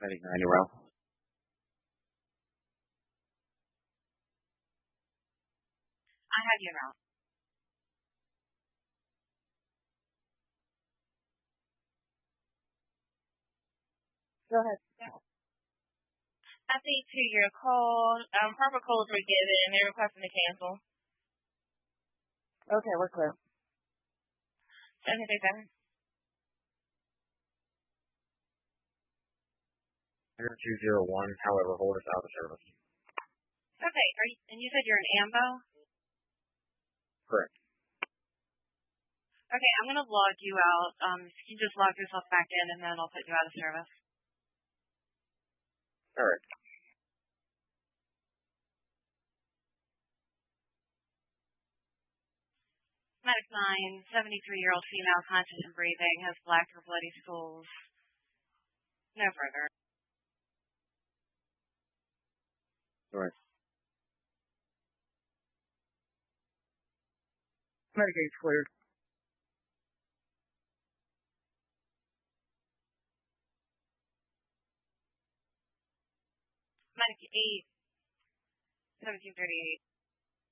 Medic 90 row. I have you route. Go ahead. I think to your call, proper calls were given. They're requesting to cancel. Okay, we're clear. 737. 201, however, hold us out of service. Okay, and you said you're in AMBO? Correct. Okay, I'm going to log you out. You can just log yourself back in, and then I'll put you out of service. All right. Medic 9, 73-year-old female, conscious and breathing, has black or bloody stools. No further. All right. Medic 8's cleared. Medic 8, 1738.